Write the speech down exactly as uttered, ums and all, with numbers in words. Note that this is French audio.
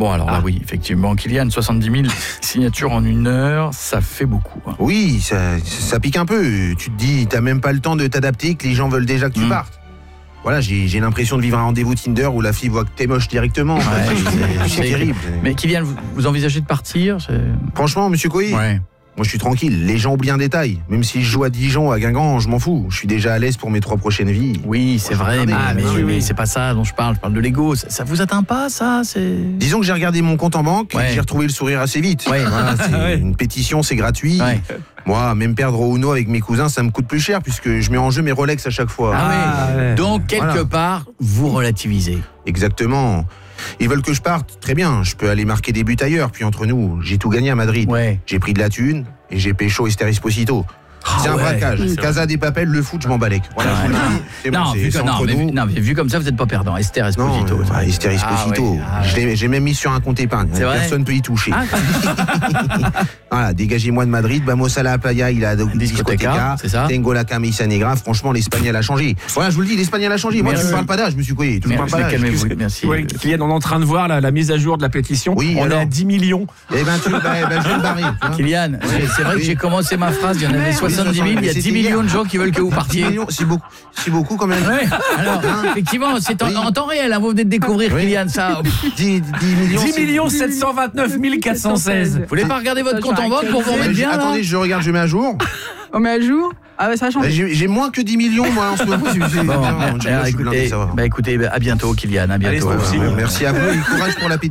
Bon, alors là, ah. oui, effectivement, Kylian, soixante-dix mille signatures en une heure, ça fait beaucoup. Hein. Oui, ça, ça pique un peu. Tu te dis, t'as même pas le temps de t'adapter, que les gens veulent déjà que tu mmh. partes. Voilà, j'ai, j'ai l'impression de vivre un rendez-vous Tinder où la fille voit que t'es moche directement. Ouais, c'est, c'est, c'est terrible. Mais Kylian, vous, vous envisagez de partir c'est... Franchement, monsieur Coy, ouais. moi je suis tranquille. Les gens oublient un détail. Même si je joue à Dijon, à Guingamp, je m'en fous. Je suis déjà à l'aise pour mes trois prochaines vies. Oui, c'est moi, vrai, mais, ah, mais, mais, mais c'est pas ça dont je parle. Je parle de l'ego. Ça, ça vous atteint pas, ça c'est... Disons que j'ai regardé mon compte en banque ouais. et j'ai retrouvé le sourire assez vite. Ouais. Voilà, c'est ouais. une pétition, c'est gratuit. Ouais. Moi, même perdre au Uno avec mes cousins, ça me coûte plus cher puisque je mets en jeu mes Rolex à chaque fois. Ah, ah ouais. Donc, quelque voilà. part, vous relativisez. Exactement. Ils veulent que je parte, très bien, je peux aller marquer des buts ailleurs. Puis entre nous, j'ai tout gagné à Madrid. Ouais. J'ai pris de la thune et j'ai pécho Esther Esposito. Ah c'est un ouais, braquage. Casa des Papel, le foot, je m'en balèque. Voilà, je vous le dis. C'est non, bon, vu c'est que, non, mais, non, mais vu comme ça, vous n'êtes pas perdant. Esther Esposito. Non, ah, Esther Esposito. Ah, ouais, ah, ouais. J'ai même mis sur un compte épargne. Personne ne peut y toucher. Ah, voilà, dégagez-moi de Madrid. Vamos a la playa, il a discoteca. C'est ça. Tengo la camisa negra. Franchement, l'Espagnol a changé. Voilà, je vous le dis, l'Espagnol a changé. Moi, tu ne parles pas d'âge, monsieur Coyer. Tu ne parles pas d'âge. Calmez-vous. Merci. Kylian, on est en train de voir la mise à jour de la pétition. Oui, on est à dix millions. Eh ben, je vais me barrer. Kylian, c'est vrai que j'ai commencé ma phrase. Il y en avait soixante-dix mille. Il y a dix millions de gens qui veulent que vous partiez. C'est beaucoup, c'est beaucoup quand même. Ouais. Alors, hein, effectivement, c'est en, oui. en temps réel. Hein, vous venez de découvrir, oui. Kylian, ça. dix millions sept cent vingt-neuf mille quatre cent seize. Vous voulez pas regarder votre compte en banque pour vous remettre bien là ? Attendez, je regarde, je mets à jour. On met à jour ? Ah bah ça change. J'ai, j'ai moins que dix millions moi en ce moment. Bon, bah, écoutez, bah, écoutez, à bientôt Kylian, à bientôt. Allez, merci à vous et courage pour la